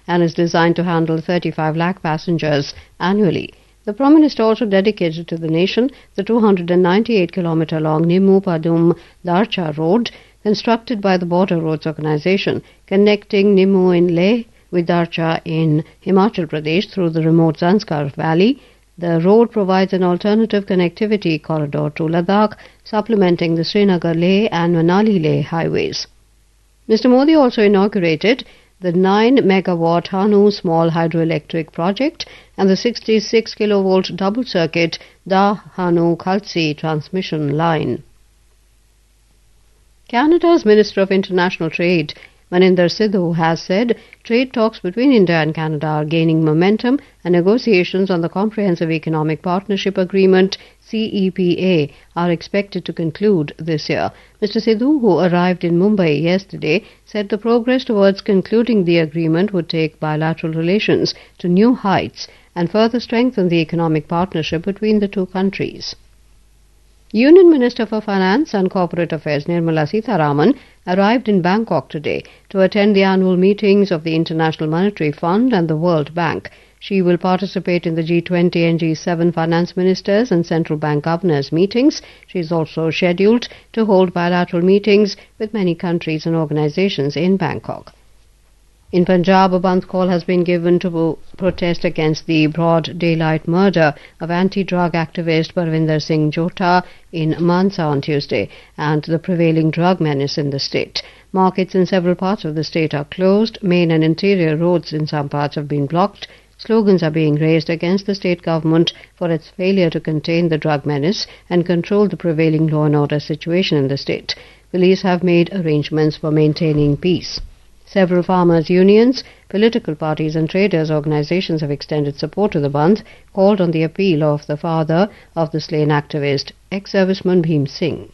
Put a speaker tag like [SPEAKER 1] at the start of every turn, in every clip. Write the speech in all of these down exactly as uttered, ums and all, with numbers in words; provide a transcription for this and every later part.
[SPEAKER 1] and is designed to handle thirty-five lakh passengers annually. The Prime Minister also dedicated to the nation the two hundred ninety-eight kilometre long Nimmu-Padum-Darcha road, constructed by the Border Roads Organisation, connecting Nimmu in Leh with Darcha in Himachal Pradesh through the remote Zanskar Valley. The road provides an alternative connectivity corridor to Ladakh, supplementing the Srinagar-Leh and Manali-Leh highways. Mister Modi also inaugurated the nine megawatt Hanu small hydroelectric project and the sixty-six kilovolt double-circuit Da-Hanu-Khalsi transmission line. Canada's Minister of International Trade, Maninder Sidhu, has said trade talks between India and Canada are gaining momentum and negotiations on the Comprehensive Economic Partnership Agreement C E P A are expected to conclude this year. Mister Sidhu, who arrived in Mumbai yesterday, said the progress towards concluding the agreement would take bilateral relations to new heights and further strengthen the economic partnership between the two countries. Union Minister for Finance and Corporate Affairs Nirmala Sitharaman arrived in Bangkok today to attend the annual meetings of the International Monetary Fund and the World Bank. She will participate in the G twenty and G seven finance ministers and central bank governors meetings. She is also scheduled to hold bilateral meetings with many countries and organizations in Bangkok. In Punjab, a bandh call has been given to protest against the broad daylight murder of anti-drug activist Parvinder Singh Jota in Mansa on Tuesday and the prevailing drug menace in the state. Markets in several parts of the state are closed. Main and interior roads in some parts have been blocked. Slogans are being raised against the state government for its failure to contain the drug menace and control the prevailing law and order situation in the state. Police have made arrangements for maintaining peace. Several farmers' unions, political parties and traders' organizations have extended support to the bandh, called on the appeal of the father of the slain activist, ex-serviceman Bhim Singh.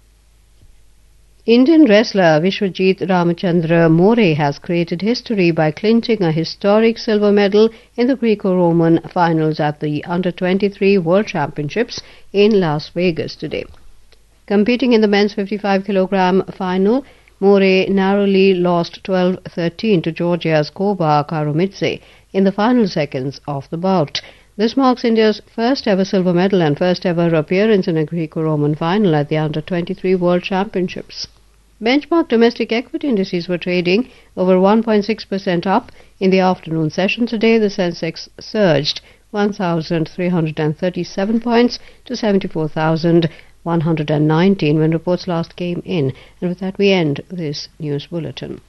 [SPEAKER 1] Indian wrestler Vishwajit Ramachandra More has created history by clinching a historic silver medal in the Greco-Roman finals at the under twenty-three World Championships in Las Vegas today. Competing in the men's fifty-five kilogram final, More narrowly lost twelve thirteen to Georgia's Koba Karumidze in the final seconds of the bout. This marks India's first ever silver medal and first ever appearance in a Greco-Roman final at the under twenty-three World Championships. Benchmark domestic equity indices were trading over one point six percent up in the afternoon session today. The Sensex surged one thousand three hundred thirty-seven points to seventy-four thousand one hundred nineteen when reports last came in. And with that we end this news bulletin.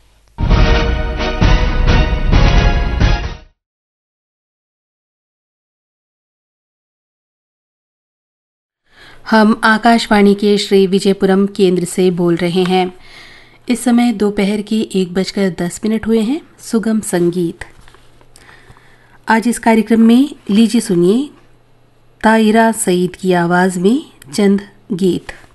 [SPEAKER 2] हम आकाशवाणी के श्री विजयपुरम केंद्र से बोल रहे हैं। इस समय दोपहर की एक बजकर दस मिनट हुए हैं। सुगम संगीत। आज इस कार्यक्रम में लीजिए सुनिए ताहिरा सईद की आवाज़ में चंद गीत।